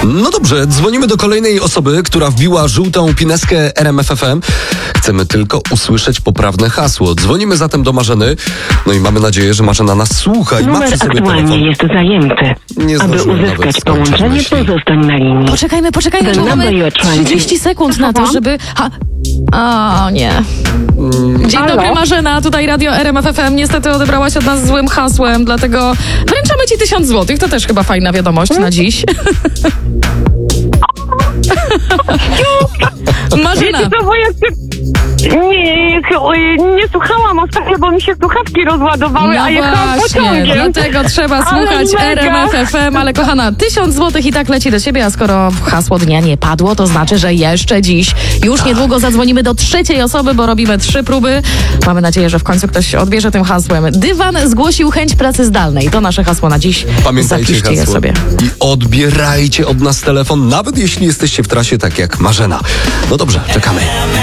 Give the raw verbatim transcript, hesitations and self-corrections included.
No dobrze, dzwonimy do kolejnej osoby, która wbiła żółtą pineskę R M F F M. Chcemy tylko usłyszeć poprawne hasło. Dzwonimy zatem do Marzeny. No i mamy nadzieję, że Marzena nas słucha i ma Numer przy sobie telefon. aktualnie jest zajęty. Nie Aby zdążyłem nawet uzyskać skończyć połączenie, myśli. pozostań na linii. Poczekajmy, poczekajmy, The że mamy number you're trying to- trzydzieści sekund na to, żeby... Ha... O nie. Dzień Halo? dobry Marzena, tutaj Radio R M F F M. Niestety odebrałaś od nas złym hasłem, dlatego wręczamy ci tysiąc złotych. To też chyba fajna wiadomość na dziś. Marzena. Wiecie co, bo ja się... Nie, nie, nie słuchałam ostatnio, bo mi się słuchawki rozładowały, No a jechałam właśnie, pociągiem. dlatego trzeba Ale słuchać mega. R M F F M, ale kochana, tysiąc złotych i tak leci do ciebie, a skoro hasło dnia nie padło, to znaczy, że jeszcze dziś, już niedługo zadzwonimy do trzeciej osoby, bo robimy trzy próby. Mamy nadzieję, że w końcu ktoś odbierze tym hasłem. Dywan zgłosił chęć pracy zdalnej. To nasze hasło na dziś. Pamiętajcie Zapiszcie je hasło. sobie. I odbierajcie od nas telefon, nawet jeśli jesteście w trasie tak jak Marzena. No dobrze, czekamy.